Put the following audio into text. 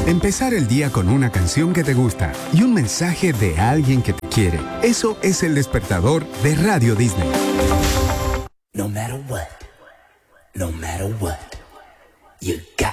Empezar el día con una canción que te gusta y un mensaje de alguien que te quiere. Eso es El Despertador de Radio Disney. No matter what, you got